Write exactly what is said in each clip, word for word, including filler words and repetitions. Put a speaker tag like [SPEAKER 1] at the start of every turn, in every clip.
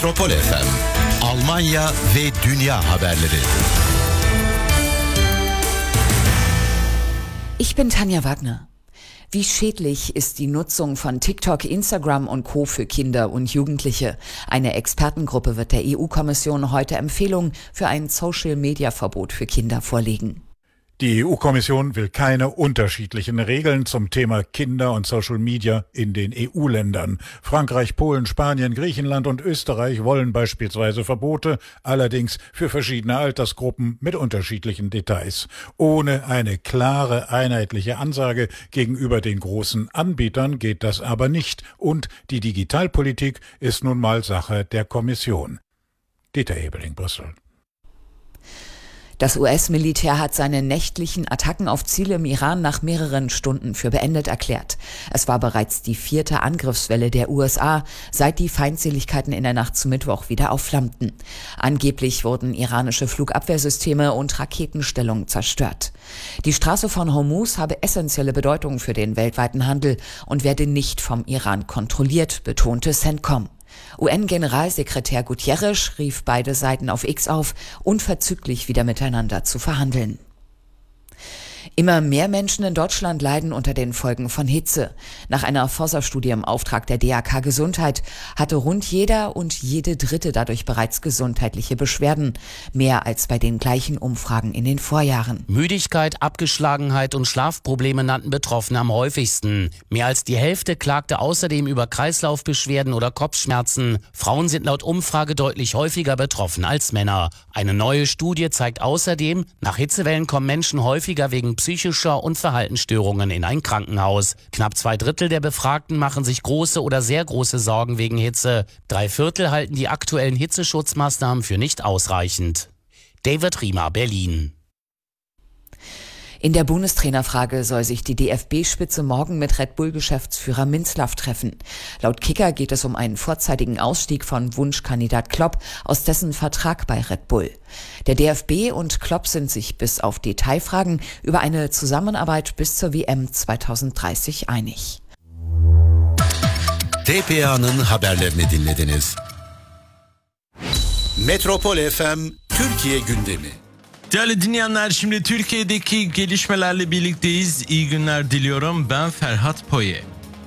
[SPEAKER 1] Metropol F M, Almanya ve Dünya haberleri.
[SPEAKER 2] Ich bin Tanja Wagner. Wie schädlich ist die Nutzung von TikTok, Instagram und Co. für Kinder und Jugendliche? Eine Expertengruppe wird der E U-Kommission heute Empfehlungen für ein Social-Media-Verbot für Kinder vorlegen.
[SPEAKER 3] Die E U-Kommission will keine unterschiedlichen Regeln zum Thema Kinder und Social Media in den E U-Ländern. Frankreich, Polen, Spanien, Griechenland und Österreich wollen beispielsweise Verbote, allerdings für verschiedene Altersgruppen mit unterschiedlichen Details. Ohne eine klare, einheitliche Ansage gegenüber den großen Anbietern geht das aber nicht. Und die Digitalpolitik ist nun mal Sache der Kommission. Dieter Hebeling, Brüssel.
[SPEAKER 2] Das U S-Militär hat seine nächtlichen Attacken auf Ziele im Iran nach mehreren Stunden für beendet erklärt. Es war bereits die vierte Angriffswelle der U S A, seit die Feindseligkeiten in der Nacht zu Mittwoch wieder aufflammten. Angeblich wurden iranische Flugabwehrsysteme und Raketenstellungen zerstört. Die Straße von Hormuz habe essentielle Bedeutung für den weltweiten Handel und werde nicht vom Iran kontrolliert, betonte CENTCOM. U N-Generalsekretär Guterres rief beide Seiten auf X auf, unverzüglich wieder miteinander zu verhandeln. Immer mehr Menschen in Deutschland leiden unter den Folgen von Hitze. Nach einer Forsa-Studie im Auftrag der D A K Gesundheit hatte rund jeder und jede Dritte dadurch bereits gesundheitliche Beschwerden. Mehr als bei den gleichen Umfragen in den Vorjahren.
[SPEAKER 4] Müdigkeit, Abgeschlagenheit und Schlafprobleme nannten Betroffene am häufigsten. Mehr als die Hälfte klagte außerdem über Kreislaufbeschwerden oder Kopfschmerzen. Frauen sind laut Umfrage deutlich häufiger betroffen als Männer. Eine neue Studie zeigt außerdem, nach Hitzewellen kommen Menschen häufiger wegen psychischer und Verhaltensstörungen in ein Krankenhaus. Knapp zwei Drittel der Befragten machen sich große oder sehr große Sorgen wegen Hitze. Drei Viertel halten die aktuellen Hitzeschutzmaßnahmen für nicht ausreichend. David Riemer, Berlin.
[SPEAKER 2] In der Bundestrainerfrage soll sich die D F B-Spitze morgen mit Red Bull-Geschäftsführer Minzlaff treffen. Laut Kicker geht es um einen vorzeitigen Ausstieg von Wunschkandidat Klopp aus dessen Vertrag bei Red Bull. Der D F B und Klopp sind sich bis auf Detailfragen über eine Zusammenarbeit bis zur W M zwanzig dreißig einig.
[SPEAKER 1] T P A'nın haberlerini dinlediniz. Metropol F M Türkiye gündemi.
[SPEAKER 5] Değerli dinleyenler, şimdi Türkiye'deki gelişmelerle birlikteyiz. İyi günler diliyorum. Ben Ferhat Poye.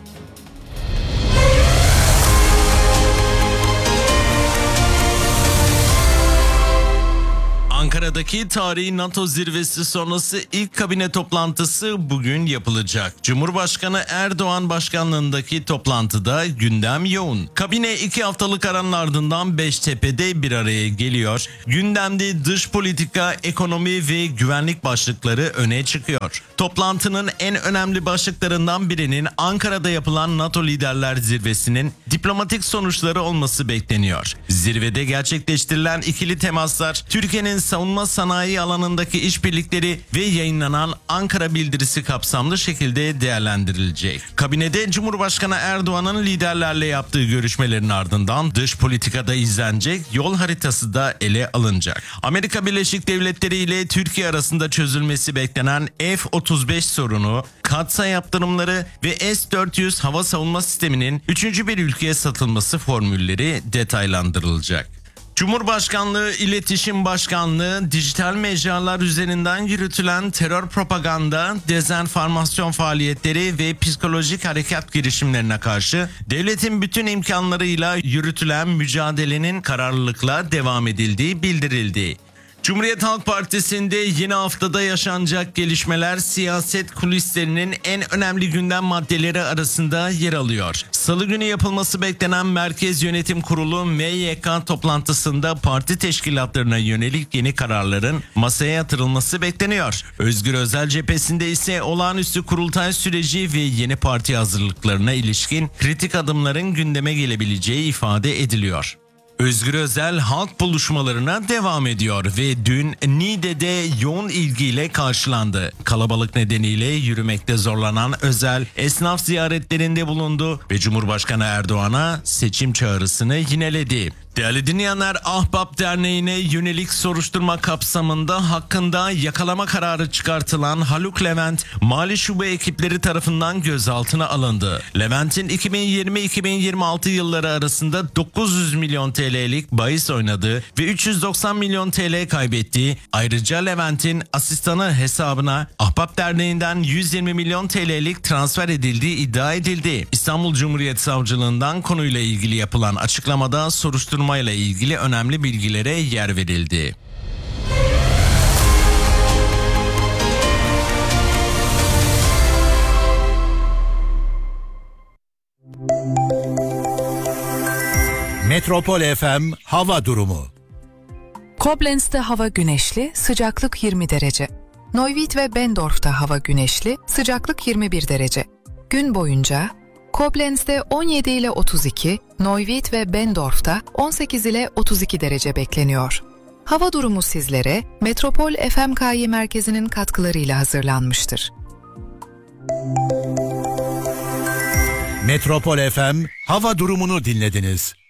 [SPEAKER 5] Ankara'daki tarihi NATO zirvesi sonrası ilk kabine toplantısı bugün yapılacak. Cumhurbaşkanı Erdoğan başkanlığındaki toplantıda gündem yoğun. Kabine iki haftalık aranın ardından Beştepe'de bir araya geliyor. Gündemde dış politika, ekonomi ve güvenlik başlıkları öne çıkıyor. Toplantının en önemli başlıklarından birinin Ankara'da yapılan NATO Liderler Zirvesi'nin diplomatik sonuçları olması bekleniyor. Zirvede gerçekleştirilen ikili temaslar, Türkiye'nin savunma sanayi alanındaki işbirlikleri ve yayınlanan Ankara bildirisi kapsamlı şekilde değerlendirilecek. Kabinede Cumhurbaşkanı Erdoğan'ın liderlerle yaptığı görüşmelerin ardından dış politikada izlenecek yol haritası da ele alınacak. Amerika Birleşik Devletleri ile Türkiye arasında çözülmesi beklenen F otuz beş sorunu, Katsa yaptırımları ve S dört yüz hava savunma sisteminin üçüncü bir ülkeye satılması formülleri detaylandırılacak. Cumhurbaşkanlığı İletişim Başkanlığı, dijital mecralar üzerinden yürütülen terör propaganda, dezenformasyon faaliyetleri ve psikolojik harekat girişimlerine karşı devletin bütün imkanlarıyla yürütülen mücadelenin kararlılıkla devam edildiği bildirildi. Cumhuriyet Halk Partisi'nde yeni haftada yaşanacak gelişmeler siyaset kulislerinin en önemli gündem maddeleri arasında yer alıyor. Salı günü yapılması beklenen Merkez Yönetim Kurulu M Y K toplantısında parti teşkilatlarına yönelik yeni kararların masaya yatırılması bekleniyor. Özgür Özel cephesinde ise olağanüstü kurultay süreci ve yeni parti hazırlıklarına ilişkin kritik adımların gündeme gelebileceği ifade ediliyor. Özgür Özel halk buluşmalarına devam ediyor ve dün Niğde'de yoğun ilgiyle karşılandı. Kalabalık nedeniyle yürümekte zorlanan Özel esnaf ziyaretlerinde bulundu ve Cumhurbaşkanı Erdoğan'a seçim çağrısını yineledi. Değerli dinleyenler, Ahbap Derneği'ne yönelik soruşturma kapsamında hakkında yakalama kararı çıkartılan Haluk Levent, Mali Şube ekipleri tarafından gözaltına alındı. Levent'in iki bin yirmi iki bin yirmi altı yılları arasında dokuz yüz milyon T L'lik bahis oynadığı ve üç yüz doksan milyon T L kaybettiği, ayrıca Levent'in asistanı hesabına Ahbap Derneği'nden yüz yirmi milyon T L'lik transfer edildiği iddia edildi. İstanbul Cumhuriyet Savcılığından konuyla ilgili yapılan açıklamada soruşturma ile ilgili önemli bilgilere yer verildi.
[SPEAKER 1] Metropol F M hava durumu.
[SPEAKER 6] Koblenz'de hava güneşli, sıcaklık yirmi derece. Neuwied ve Bendorf'ta hava güneşli, sıcaklık yirmi bir derece. Gün boyunca Koblenz'de on yedi ile otuz iki, Neuwied ve Bendorf'ta on sekiz ile otuz iki derece bekleniyor. Hava durumu sizlere Metropol F M K Y merkezinin katkılarıyla hazırlanmıştır.
[SPEAKER 1] Metropol F M hava durumunu dinlediniz.